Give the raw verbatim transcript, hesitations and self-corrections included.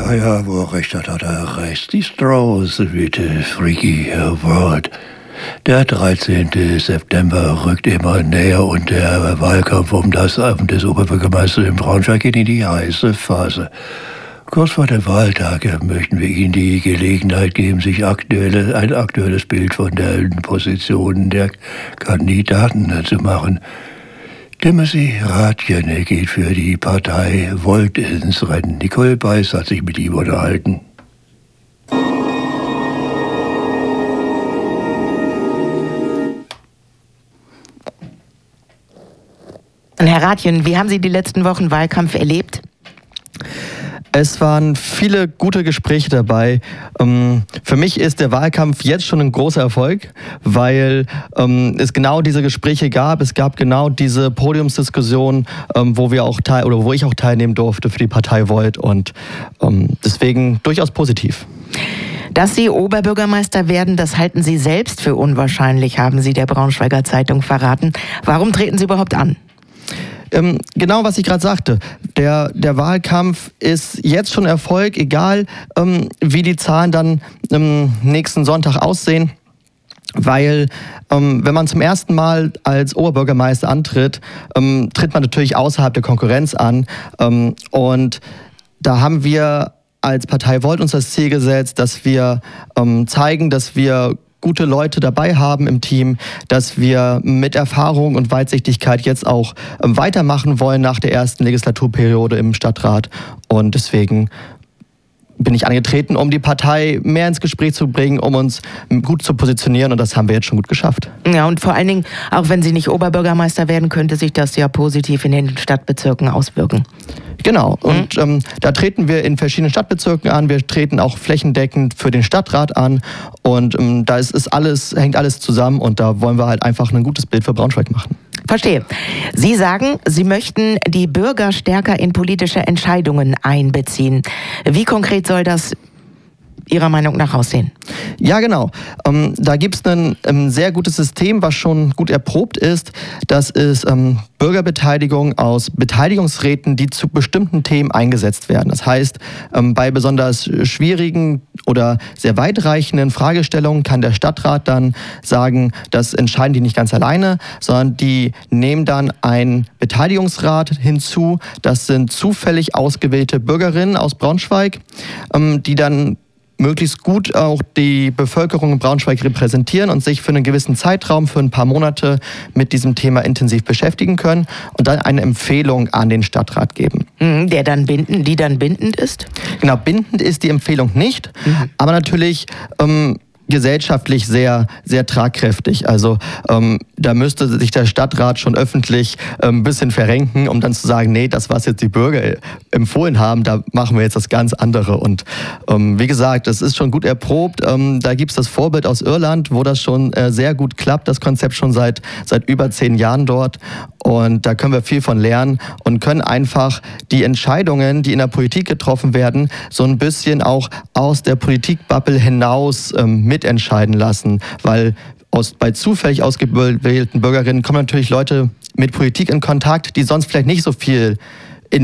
Ja, ja, wo er recht hat, hat er recht. Die Strauss mit Freaky World. Der dreizehnte September rückt immer näher und der Wahlkampf um das Amt des Oberbürgermeisters in Braunschweig geht in die heiße Phase. Kurz vor dem Wahltag möchten wir Ihnen die Gelegenheit geben, sich aktuelle, ein aktuelles Bild von den Positionen der Kandidaten zu machen. Timothy Rathjen geht für die Partei Volt ins Rennen. Nicole Beiß hat sich mit ihm unterhalten. Herr Rathjen, wie haben Sie die letzten Wochen Wahlkampf erlebt? Es waren viele gute Gespräche dabei. Ähm, für mich ist der Wahlkampf jetzt schon ein großer Erfolg, weil ähm, es genau diese Gespräche gab. Es gab genau diese Podiumsdiskussion, ähm, wo wir auch teil oder wo ich auch teilnehmen durfte für die Partei Volt und ähm, deswegen durchaus positiv. Dass Sie Oberbürgermeister werden, das halten Sie selbst für unwahrscheinlich, haben Sie der Braunschweiger Zeitung verraten. Warum treten Sie überhaupt an? Ähm, genau, was ich gerade sagte. Der, der Wahlkampf ist jetzt schon Erfolg, egal ähm, wie die Zahlen dann ähm, nächsten Sonntag aussehen. Weil ähm, wenn man zum ersten Mal als Oberbürgermeister antritt, ähm, tritt man natürlich außerhalb der Konkurrenz an. Ähm, und da haben wir als Partei Volt uns das Ziel gesetzt, dass wir ähm, zeigen, dass wir gute Leute dabei haben im Team, dass wir mit Erfahrung und Weitsichtigkeit jetzt auch ähm, weitermachen wollen nach der ersten Legislaturperiode im Stadtrat. Und deswegen bin ich angetreten, um die Partei mehr ins Gespräch zu bringen, um uns gut zu positionieren. Und das haben wir jetzt schon gut geschafft. Ja, und vor allen Dingen, auch wenn Sie nicht Oberbürgermeister werden, könnte sich das ja positiv in den Stadtbezirken auswirken. Genau, und ähm, da treten wir in verschiedenen Stadtbezirken an, wir treten auch flächendeckend für den Stadtrat an und ähm, da ist, ist alles, hängt alles zusammen und da wollen wir halt einfach ein gutes Bild für Braunschweig machen. Verstehe. Sie sagen, Sie möchten die Bürger stärker in politische Entscheidungen einbeziehen. Wie konkret soll das Ihrer Meinung nach aussehen? Ja, genau. Ähm, da gibt es ein ähm, sehr gutes System, was schon gut erprobt ist. Das ist ähm, Bürgerbeteiligung aus Beteiligungsräten, die zu bestimmten Themen eingesetzt werden. Das heißt, ähm, bei besonders schwierigen oder sehr weitreichenden Fragestellungen kann der Stadtrat dann sagen, das entscheiden die nicht ganz alleine, sondern die nehmen dann einen Beteiligungsrat hinzu. Das sind zufällig ausgewählte Bürgerinnen aus Braunschweig, ähm, die dann möglichst gut auch die Bevölkerung in Braunschweig repräsentieren und sich für einen gewissen Zeitraum, für ein paar Monate mit diesem Thema intensiv beschäftigen können und dann eine Empfehlung an den Stadtrat geben. Der dann bindend, die dann bindend ist? Genau, bindend ist die Empfehlung nicht, mhm. aber natürlich ähm, gesellschaftlich sehr, sehr tragkräftig. Also ähm, da müsste sich der Stadtrat schon öffentlich ähm, ein bisschen verrenken, um dann zu sagen, nee, das, was jetzt die Bürger empfohlen haben, da machen wir jetzt das ganz andere. Und ähm, wie gesagt, das ist schon gut erprobt. Ähm, da gibt es das Vorbild aus Irland, wo das schon äh, sehr gut klappt, das Konzept schon seit, seit über zehn Jahren dort. Und da können wir viel von lernen und können einfach die Entscheidungen, die in der Politik getroffen werden, so ein bisschen auch aus der Politikbubble hinaus ähm, mitentscheiden lassen. Weil aus, bei zufällig ausgewählten Bürgerinnen kommen natürlich Leute mit Politik in Kontakt, die sonst vielleicht nicht so viel